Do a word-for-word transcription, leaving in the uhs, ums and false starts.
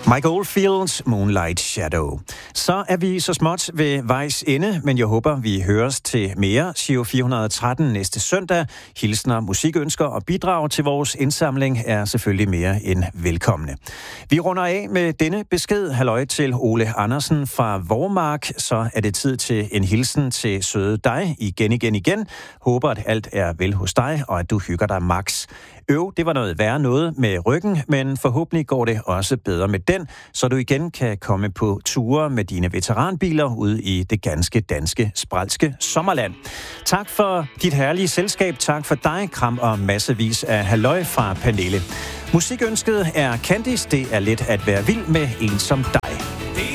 Mike Oldfields Moonlight Shadow. Så er vi så småt ved vejs ende, men jeg håber, vi høres til mere Giro fire hundrede og tretten næste søndag. Hilsner, musikønsker og bidrag til vores indsamling er selvfølgelig mere end velkomne. Vi runder af med denne besked. Halløj til Ole Andersen fra Vormark. Så er det tid til en hilsen til søde dig igen, igen, igen. Håber, at alt er vel hos dig, og at du hygger dig max. Øv, det var noget værre noget med ryggen, men forhåbentlig går det også bedre med den, så du igen kan komme på ture med dine veteranbiler ude i det ganske danske, spralske sommerland. Tak for dit herlige selskab, tak for dig, kram og massevis af halløj fra Pernille. Musikønsket er Candice, det er let at være vild med en som dig.